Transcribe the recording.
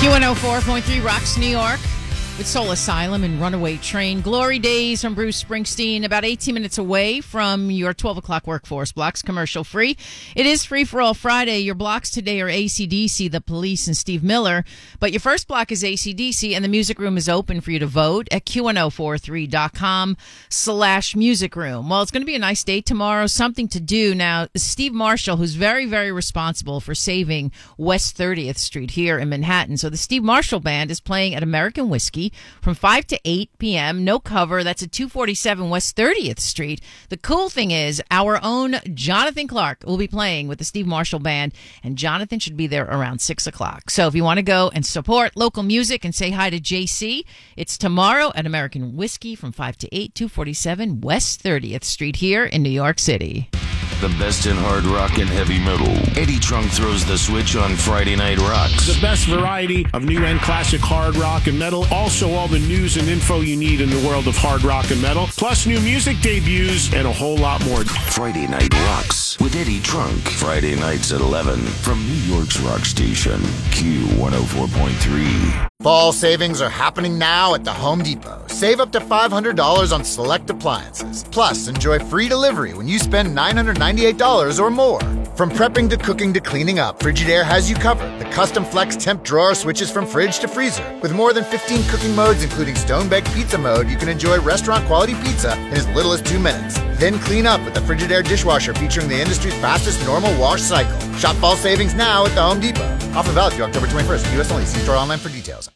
Q104.3 Rocks New York with Soul Asylum and Runaway Train. Glory Days from Bruce Springsteen, about 18 minutes away from your 12 o'clock workforce blocks, commercial free. It is Free for All Friday. Your blocks today are AC/DC, The Police, and Steve Miller. But your first block is AC/DC, and the music room is open for you to vote at q1043.com/music room. Well, it's going to be a nice day tomorrow, something to do. Now, Steve Marshall, who's very, very responsible for saving West 30th Street here in Manhattan. So the Steve Marshall Band is playing at American Whiskey from 5 to 8 p.m. No cover. That's at 247 West 30th Street. The cool thing is our own Jonathan Clark will be playing with the Steve Marshall Band, and Jonathan should be there around 6 o'clock. So if you want to go and support local music and say hi to JC, it's tomorrow at American Whiskey from 5 to 8, 247 West 30th Street here in New York City. The best in hard rock and heavy metal. Eddie Trunk throws the switch on Friday Night Rocks. The best variety of new and classic hard rock and metal. Also all the news and info you need in the world of hard rock and metal. Plus new music debuts and a whole lot more. Friday Night Rocks with Eddie Trunk. Friday nights at 11 from New York's rock station, Q104.3. Fall savings are happening now at the Home Depot. Save up to $500 on select appliances. Plus, enjoy free delivery when you spend $998 or more. From prepping to cooking to cleaning up, Frigidaire has you covered. The custom flex temp drawer switches from fridge to freezer. With more than 15 cooking modes, including stone-baked pizza mode, you can enjoy restaurant-quality pizza in as little as 2 minutes. Then clean up with the Frigidaire dishwasher featuring the industry's fastest normal wash cycle. Shop fall savings now at the Home Depot. Offer valid through October 21st. U.S. only. See store online for details.